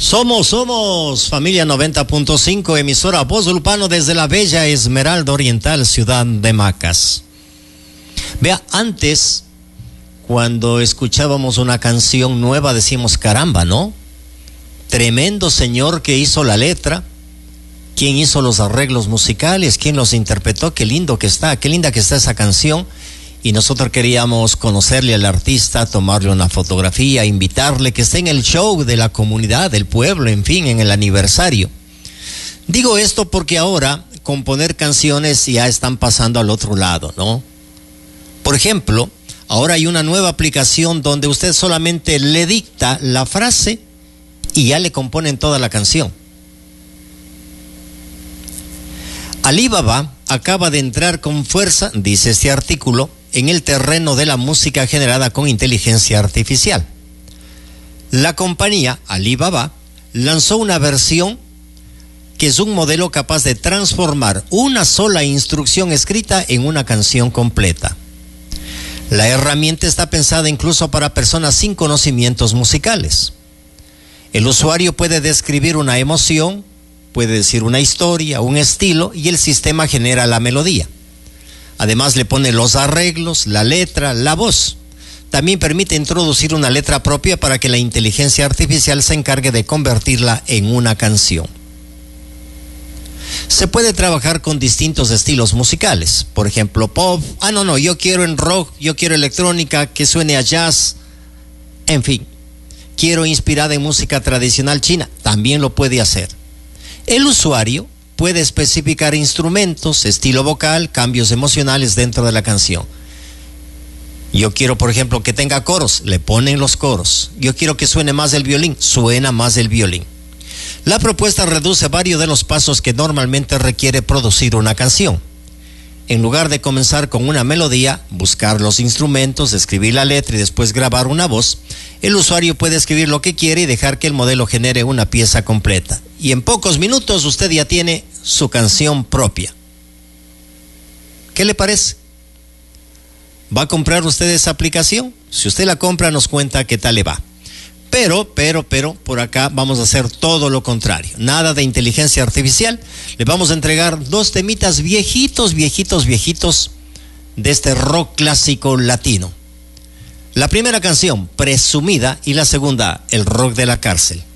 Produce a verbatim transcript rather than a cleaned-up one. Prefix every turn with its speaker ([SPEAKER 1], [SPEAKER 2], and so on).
[SPEAKER 1] Somos, somos familia noventa punto cinco, emisora Voz Urbano desde la bella Esmeralda Oriental, ciudad de Macas. Vea, antes, cuando escuchábamos una canción nueva, decimos, caramba, ¿no? Tremendo señor que hizo la letra, quién hizo los arreglos musicales, quién los interpretó, qué lindo que está, qué linda que está esa canción. Y nosotros queríamos conocerle al artista, tomarle una fotografía, invitarle, que esté en el show de la comunidad, del pueblo, en fin, en el aniversario. Digo esto porque ahora componer canciones ya están pasando al otro lado, ¿no? Por ejemplo, ahora hay una nueva aplicación donde usted solamente le dicta la frase y ya le componen toda la canción. Alibaba acaba de entrar con fuerza, dice este artículo, en el terreno de la música generada con inteligencia artificial. La compañía Alibaba lanzó una versión que es un modelo capaz de transformar una sola instrucción escrita en una canción completa. La herramienta está pensada incluso para personas sin conocimientos musicales. El usuario puede describir una emoción, puede decir una historia, un estilo, y el sistema genera la melodía. Además le pone los arreglos, la letra, la voz. También permite introducir una letra propia para que la inteligencia artificial se encargue de convertirla en una canción. Se puede trabajar con distintos estilos musicales, por ejemplo pop, ah no, no, yo quiero en rock, yo quiero electrónica, que suene a jazz, en fin, quiero inspirada en música tradicional china, también lo puede hacer. El usuario puede especificar instrumentos, estilo vocal, cambios emocionales dentro de la canción. Yo quiero, por ejemplo, que tenga coros, le ponen los coros. Yo quiero que suene más el violín, suena más el violín. La propuesta reduce varios de los pasos que normalmente requiere producir una canción. En lugar de comenzar con una melodía, buscar los instrumentos, escribir la letra y después grabar una voz, el usuario puede escribir lo que quiere y dejar que el modelo genere una pieza completa. Y en pocos minutos usted ya tiene su canción propia. ¿Qué le parece? ¿Va a comprar usted esa aplicación? Si usted la compra, nos cuenta qué tal le va. Pero, pero, pero, por acá vamos a hacer todo lo contrario. Nada de inteligencia artificial. Le vamos a entregar dos temitas viejitos, viejitos, viejitos de este rock clásico latino. La primera canción, Presumida, y la segunda, El rock de la cárcel.